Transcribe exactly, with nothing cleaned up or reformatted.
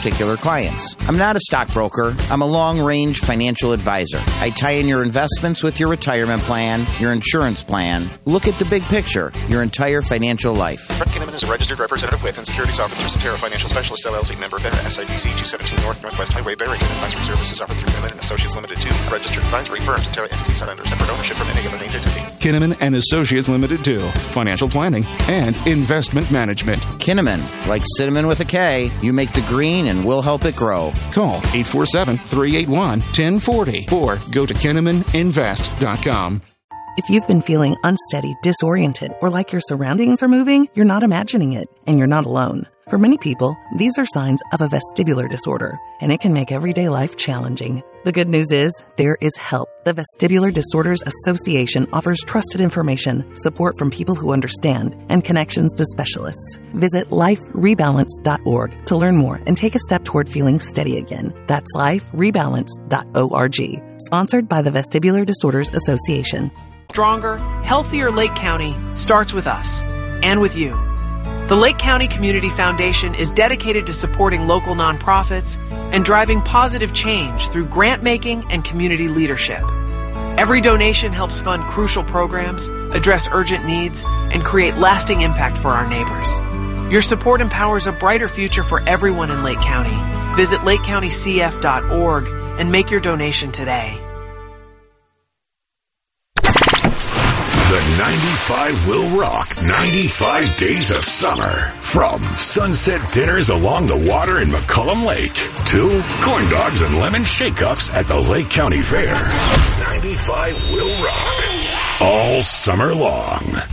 particular clients. I'm not a stockbroker. I'm a long-range financial advisor. I tie in your investments with your retirement plan, your insurance plan. Look at the big picture, your entire financial life. Brett Kinnaman is a registered representative with and securities offered through Centera Financial Specialist, L L C, member FINRA, S I B C two seventeen North Northwest Highway, Barrington. Advisory services offered through Kinnaman and Associates Limited two, a registered advisory firm. Centera entities not under separate ownership from any other named entity. Kinnaman and Associates Limited two, financial planning and investment management. Kinnaman, like cinnamon with a K, you make the green and we'll help it grow. Call eight four seven, three eight one, one oh four oh or go to kinnaman invest dot com. If you've been feeling unsteady, disoriented, or like your surroundings are moving, you're not imagining it, and you're not alone. For many people, these are signs of a vestibular disorder, and it can make everyday life challenging. The good news is, there is help. The Vestibular Disorders Association offers trusted information, support from people who understand, and connections to specialists. Visit life rebalance dot org to learn more and take a step toward feeling steady again. That's life rebalance dot org. Sponsored by the Vestibular Disorders Association. Stronger, healthier Lake County starts with us and with you. The Lake County Community Foundation is dedicated to supporting local nonprofits and driving positive change through grant making and community leadership. Every donation helps fund crucial programs, address urgent needs, and create lasting impact for our neighbors. Your support empowers a brighter future for everyone in Lake County. Visit lake county c f dot org and make your donation today. The ninety-five will rock ninety-five days of summer. From sunset dinners along the water in McCullum Lake to corn dogs and lemon shake-ups at the Lake County Fair. ninety-five will rock all summer long.